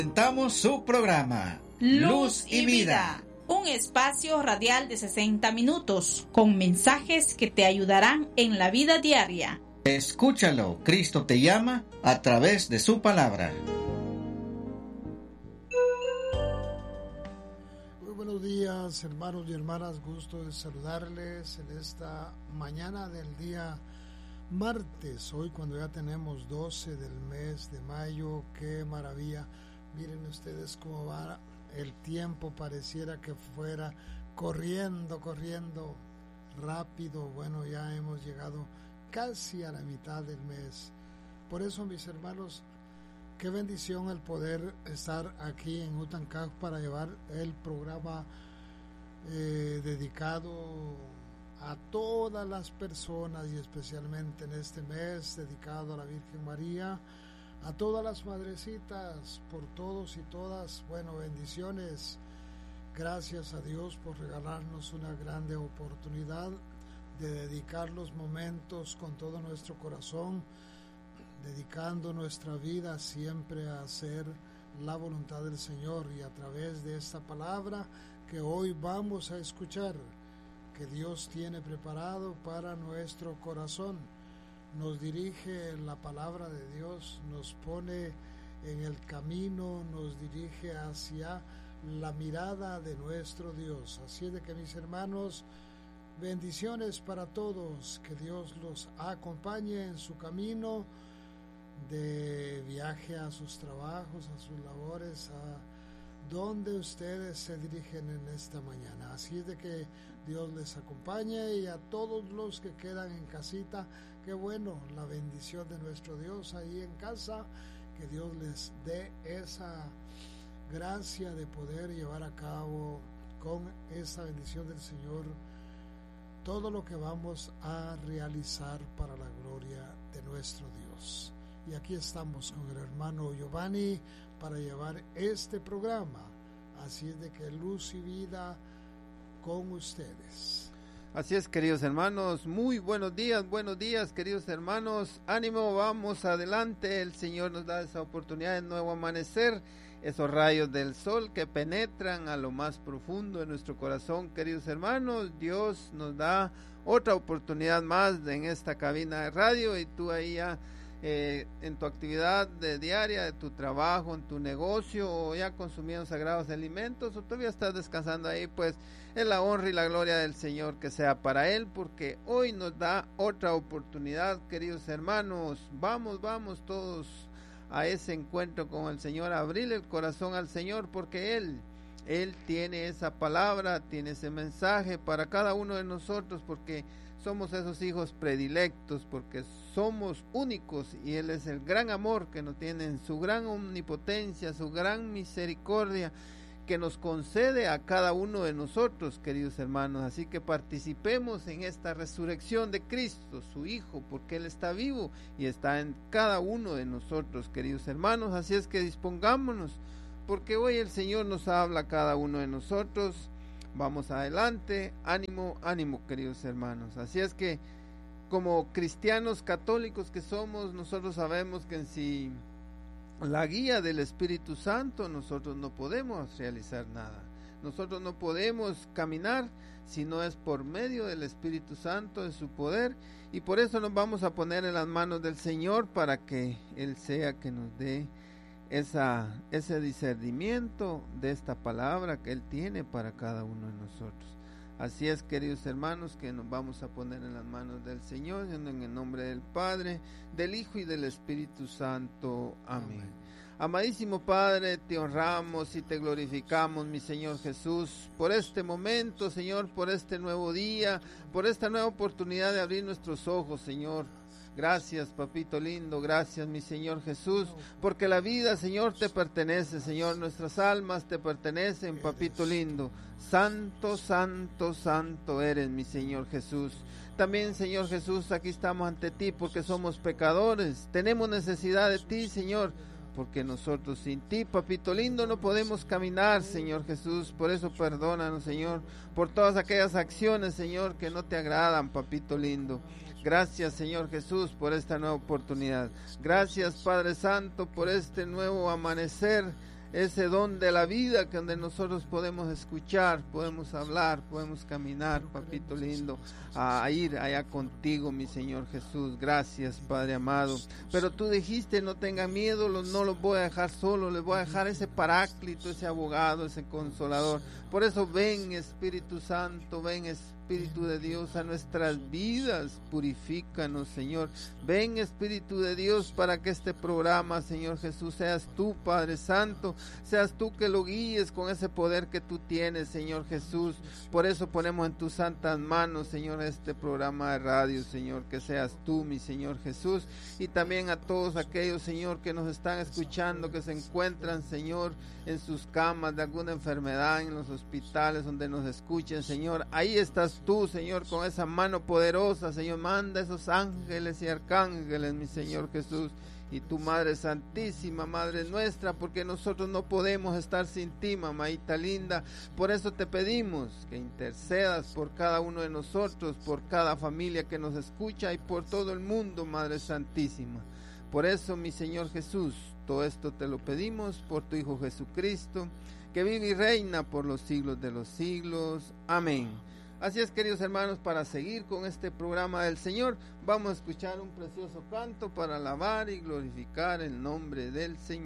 Presentamos su programa Luz y Vida, un espacio radial de 60 minutos con mensajes que te ayudarán en la vida diaria. Escúchalo, Cristo te llama a través de su palabra. Muy buenos días, hermanos y hermanas, gusto de saludarles en esta mañana del día martes, hoy cuando ya tenemos 12 del mes de mayo. Qué maravilla. Miren ustedes cómo va el tiempo, pareciera que fuera corriendo rápido. Bueno, ya hemos llegado casi a la mitad del mes. Por eso, mis hermanos, qué bendición el poder estar aquí en Utancaj para llevar el programa dedicado a todas las personas, y especialmente en este mes dedicado a la Virgen María, a todas las madrecitas, por todos y todas. Bueno, bendiciones. Gracias a Dios por regalarnos una grande oportunidad de dedicar los momentos con todo nuestro corazón, dedicando nuestra vida siempre a hacer la voluntad del Señor, y a través de esta palabra que hoy vamos a escuchar, que Dios tiene preparado para nuestro corazón. Nos dirige la palabra de Dios, nos pone en el camino, nos dirige hacia la mirada de nuestro Dios. Así es de que, mis hermanos, bendiciones para todos, que Dios los acompañe en su camino de viaje a sus trabajos, a sus labores, a donde ustedes se dirigen en esta mañana. Así es de que Dios les acompañe, y a todos los que quedan en casita, qué bueno, la bendición de nuestro Dios ahí en casa, que Dios les dé esa gracia de poder llevar a cabo con esa bendición del Señor todo lo que vamos a realizar para la gloria de nuestro Dios. Y aquí estamos con el hermano Giovanni para llevar este programa. Así es de que Luz y Vida con ustedes. Así es, queridos hermanos, muy buenos días, queridos hermanos. Ánimo, vamos adelante. El Señor nos da esa oportunidad de nuevo amanecer, esos rayos del sol que penetran a lo más profundo de nuestro corazón, queridos hermanos. Dios nos da otra oportunidad más en esta cabina de radio, y tú ahí ya en tu actividad diaria, de tu trabajo, en tu negocio, o ya consumiendo sagrados alimentos, o todavía estás descansando ahí, pues es la honra y la gloria del Señor que sea para Él, porque hoy nos da otra oportunidad, queridos hermanos. Vamos todos a ese encuentro con el Señor, a abrirle el corazón al Señor, porque Él tiene esa palabra, tiene ese mensaje para cada uno de nosotros, porque somos esos hijos predilectos, porque somos únicos, y Él es el gran amor que nos tiene en su gran omnipotencia, su gran misericordia, que nos concede a cada uno de nosotros, queridos hermanos. Así que participemos en esta resurrección de Cristo, su Hijo, porque Él está vivo y está en cada uno de nosotros, queridos hermanos. Así es que dispongámonos, porque hoy el Señor nos habla a cada uno de nosotros. Vamos adelante, ánimo, queridos hermanos. Así es que, como cristianos católicos que somos, nosotros sabemos que sin la guía del Espíritu Santo nosotros no podemos realizar nada. Nosotros no podemos caminar si no es por medio del Espíritu Santo, de su poder, y por eso nos vamos a poner en las manos del Señor, para que Él sea que nos dé ese discernimiento de esta palabra que Él tiene para cada uno de nosotros. Así es, queridos hermanos, que nos vamos a poner en las manos del Señor, en el nombre del Padre, del Hijo y del Espíritu Santo. Amén. Amadísimo Padre, te honramos y te glorificamos, mi Señor Jesús, por este momento, Señor, por este nuevo día, por esta nueva oportunidad de abrir nuestros ojos, Señor. Gracias, papito lindo, gracias, mi Señor Jesús, porque la vida, Señor, te pertenece, Señor, nuestras almas te pertenecen, papito lindo. Santo, santo, santo eres, mi Señor Jesús. También, Señor Jesús, aquí estamos ante ti porque somos pecadores, tenemos necesidad de ti, Señor, porque nosotros sin ti, papito lindo, no podemos caminar, Señor Jesús. Por eso perdónanos, Señor, por todas aquellas acciones, Señor, que no te agradan, papito lindo. Gracias, Señor Jesús, por esta nueva oportunidad. Gracias, Padre Santo, por este nuevo amanecer ese don de la vida que donde nosotros podemos escuchar, podemos hablar, podemos caminar, papito lindo, a ir allá contigo, mi Señor Jesús. Gracias, Padre amado. Pero tú dijiste, no tengan miedo, no los voy a dejar solos, les voy a dejar ese paráclito, ese abogado, ese consolador. Por eso ven, Espíritu Santo, ven, Espíritu de Dios, a nuestras vidas, purifícanos, Señor. Ven, Espíritu de Dios, para que este programa, Señor Jesús, seas tú, Padre Santo, seas tú que lo guíes con ese poder que tú tienes, Señor Jesús. Por eso ponemos en tus santas manos, Señor, este programa de radio, Señor, que seas tú, mi Señor Jesús, y también a todos aquellos, Señor, que nos están escuchando, que se encuentran, Señor, en sus camas de alguna enfermedad, en los hospitales donde nos escuchen, Señor. Ahí estás tú, Señor, con esa mano poderosa, Señor. Manda esos ángeles y arcángeles, mi Señor Jesús, y tu Madre Santísima, Madre nuestra, porque nosotros no podemos estar sin ti, mamita linda. Por eso te pedimos que intercedas por cada uno de nosotros, por cada familia que nos escucha y por todo el mundo, Madre Santísima. Por eso, mi Señor Jesús, todo esto te lo pedimos por tu Hijo Jesucristo, que vive y reina por los siglos de los siglos. Amén. Así es, queridos hermanos, para seguir con este programa del Señor, vamos a escuchar un precioso canto para alabar y glorificar el nombre del Señor.